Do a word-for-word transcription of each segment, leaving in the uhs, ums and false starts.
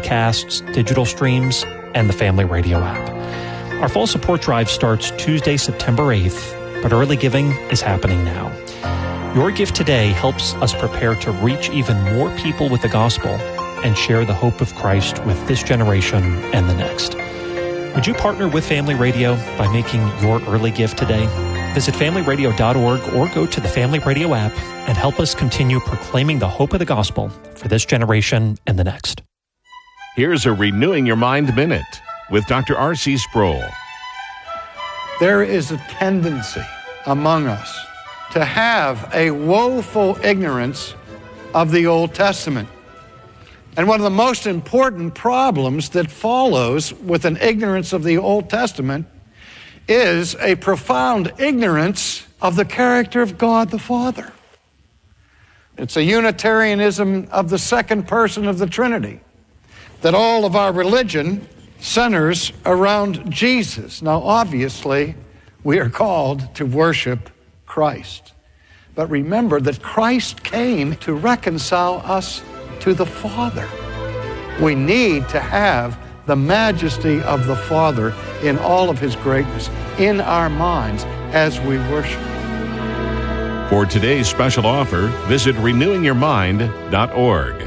podcasts, digital streams, and the Family Radio app. Our fall support drive starts Tuesday, September eighth, but early giving is happening now. Your gift today helps us prepare to reach even more people with the gospel and share the hope of Christ with this generation and the next. Would you partner with Family Radio by making your early gift today? Visit family radio dot org or go to the Family Radio app and help us continue proclaiming the hope of the gospel for this generation and the next. Here's a Renewing Your Mind Minute with Doctor R C Sproul. There is a tendency among us to have a woeful ignorance of the Old Testament. And one of the most important problems that follows with an ignorance of the Old Testament is a profound ignorance of the character of God the Father. It's a Unitarianism of the second person of the Trinity, that all of our religion centers around Jesus. Now, obviously, we are called to worship Christ. But remember that Christ came to reconcile us to the Father. We need to have the majesty of the Father in all of his greatness in our minds as we worship. For today's special offer, visit renewing your mind dot org.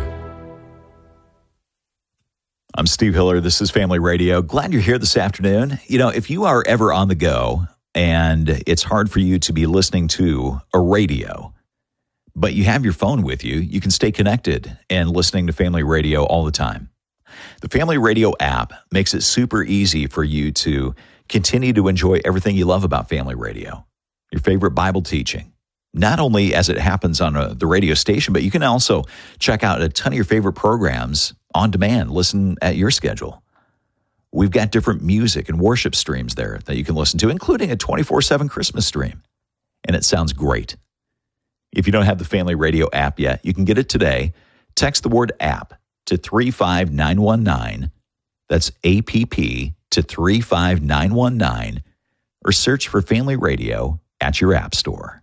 I'm Steve Hiller. This is Family Radio. Glad you're here this afternoon. You know, if you are ever on the go and it's hard for you to be listening to a radio, but you have your phone with you, you can stay connected and listening to Family Radio all the time. The Family Radio app makes it super easy for you to continue to enjoy everything you love about Family Radio, your favorite Bible teaching, not only as it happens on a, the radio station, but you can also check out a ton of your favorite programs on demand, listen at your schedule. We've got different music and worship streams there that you can listen to, including a twenty-four seven Christmas stream. And it sounds great. If you don't have the Family Radio app yet, you can get it today. Text the word app to three five nine one nine. That's A P P to three five nine one nine. Or search for Family Radio at your app store.